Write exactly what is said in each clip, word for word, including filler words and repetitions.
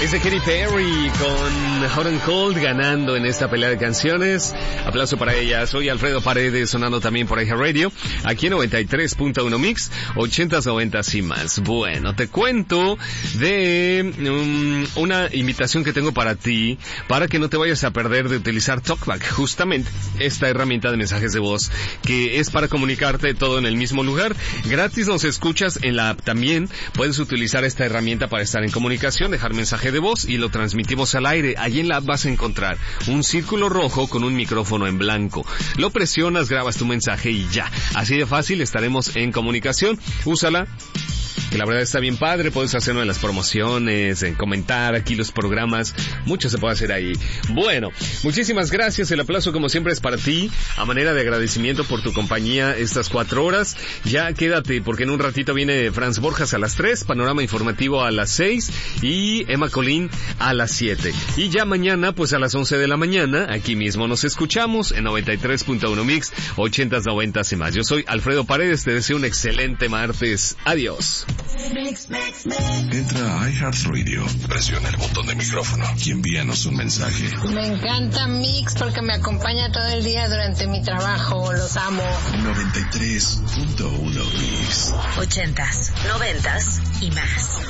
Es de Katy Perry con Hot and Cold ganando en esta pelea de canciones. Aplauso para ella. Soy Alfredo Paredes, sonando también por iHeart Radio, aquí en noventa y tres punto uno Mix, ochentas, noventas y más. Bueno, te cuento de um, una invitación que tengo para ti, para que no te vayas a perder de utilizar TalkBack, justamente esta herramienta de mensajes de voz, que es para comunicarte todo en el mismo lugar. Gratis nos escuchas en la app también. Puedes utilizar esta herramienta para estar en comunicación, dejar mensaje de voz y lo transmitimos al aire. Allí en la app vas a encontrar un círculo rojo con un micrófono en blanco. Lo presionas, grabas tu mensaje y ya. Así de fácil estaremos en comunicación. Úsala. Que la verdad está bien padre, puedes hacerlo en las promociones, en comentar aquí los programas, mucho se puede hacer ahí. Bueno, muchísimas gracias, el aplauso como siempre es para ti, a manera de agradecimiento por tu compañía estas cuatro horas. Ya quédate, porque en un ratito viene Franz Borjas a las tres, Panorama Informativo a las seis y Emma Colín a las siete. Y ya mañana, pues a las once de la mañana, aquí mismo nos escuchamos en noventa y tres punto uno Mix, ochentas, noventas y más. Yo soy Alfredo Paredes, te deseo un excelente martes. Adiós. Mix, mix, mix. Entra a iHeartRadio, presiona el botón de micrófono y envíanos un mensaje. Me encanta Mix porque me acompaña todo el día durante mi trabajo, los amo. noventa y tres punto uno Mix. Ochentas, noventas y más.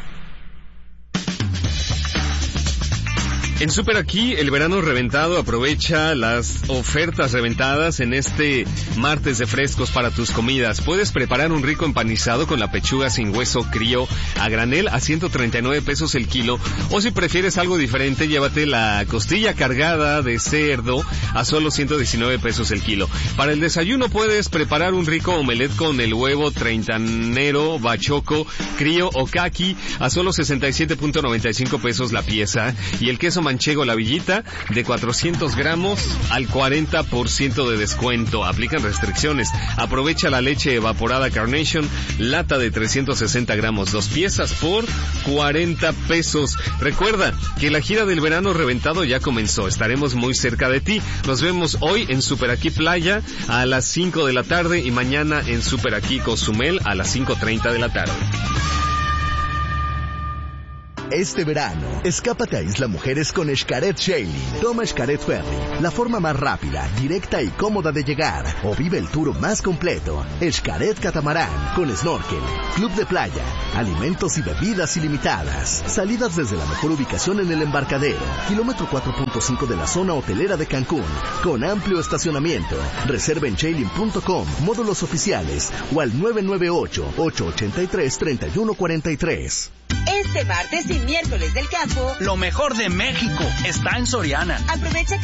En Super Aquí, el verano reventado, aprovecha las ofertas reventadas en este martes de frescos para tus comidas. Puedes preparar un rico empanizado con la pechuga sin hueso crío a granel a ciento treinta y nueve pesos el kilo. O si prefieres algo diferente, llévate la costilla cargada de cerdo a solo ciento diecinueve pesos el kilo. Para el desayuno puedes preparar un rico omelette con el huevo treintanero, bachoco, crío o kaki a solo sesenta y siete punto noventa y cinco pesos la pieza. Y el queso manchego La Villita de cuatrocientos gramos al cuarenta por ciento de descuento. Aplican restricciones. Aprovecha la leche evaporada Carnation, lata de trescientos sesenta gramos, dos piezas por cuarenta pesos. Recuerda que la gira del verano reventado ya comenzó. Estaremos muy cerca de ti. Nos vemos hoy en Super Aquí Playa a las cinco de la tarde y mañana en Super Aquí Cozumel a las cinco treinta de la tarde. Este verano, escápate a Isla Mujeres con Xcaret Sailing. Toma Xcaret Ferry, la forma más rápida, directa y cómoda de llegar. O vive el tour más completo. Xcaret Catamarán, con snorkel, club de playa, alimentos y bebidas ilimitadas. Salidas desde la mejor ubicación en el embarcadero. Kilómetro cuatro punto cinco de la zona hotelera de Cancún. Con amplio estacionamiento. Reserva en sailing punto com, módulos oficiales o al nueve nueve ocho, ocho ocho tres, tres uno cuatro tres. Este martes y miércoles del campo, lo mejor de México está en Soriana. Aprovecha